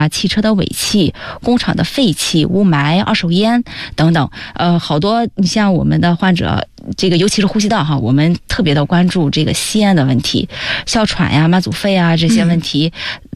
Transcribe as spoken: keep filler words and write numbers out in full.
啊，汽车的尾气、工厂的废气、雾霾、二手烟等等，呃，好多你像我们的患者，这个尤其是呼吸道哈，我们特别的关注这个吸烟的问题，哮喘呀、马祖肺啊这些问题，